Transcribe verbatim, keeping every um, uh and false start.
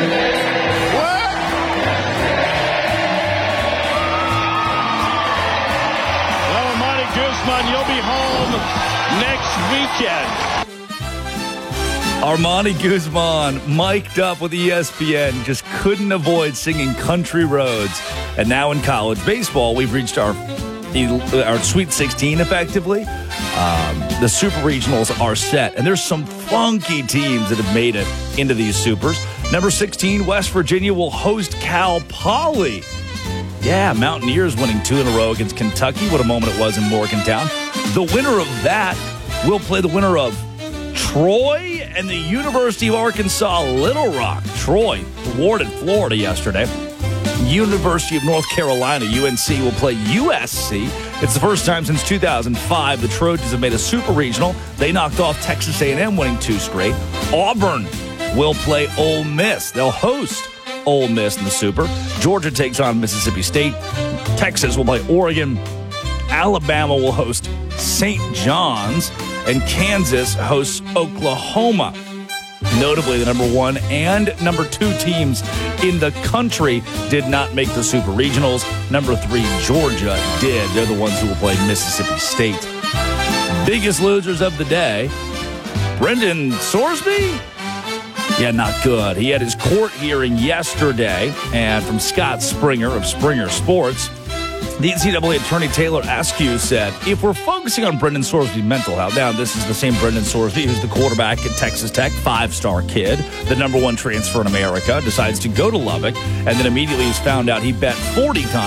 Well, Monty Guzman, you'll be home next weekend. Armani Guzman, mic'd up with E S P N, just couldn't avoid singing Country Roads. And now in college baseball, we've reached our our Sweet sixteen, effectively. Um, the Super Regionals are set, and there's some funky teams that have made it into these Supers. Number sixteen, West Virginia will host Cal Poly. Yeah, Mountaineers winning two in a row against Kentucky. What a moment it was in Morgantown. The winner of that will play the winner of Troy and the University of Arkansas Little Rock. Troy thwarted Florida yesterday. University of North Carolina, U N C, will play U S C. It's the first time since two thousand five the Trojans have made a super regional. They knocked off Texas A and M, winning two straight. Auburn will play Ole Miss. They'll host Ole Miss in the Super. Georgia takes on Mississippi State. Texas will play Oregon. Alabama will host Saint John's. And Kansas hosts Oklahoma. Notably, the number one and number two teams in the country did not make the Super Regionals. Number three, Georgia, did. They're the ones who will play Mississippi State. Biggest losers of the day, Brendan Sorsby? Yeah, not good. He had his court hearing yesterday, and from Scott Springer of Springer Sports, the N C double A attorney Taylor Askew said, if we're focusing on Brendan Sorsby's mental health, now this is the same Brendan Sorsby who's the quarterback at Texas Tech, five-star kid, the number one transfer in America, decides to go to Lubbock, and then immediately is found out he bet forty times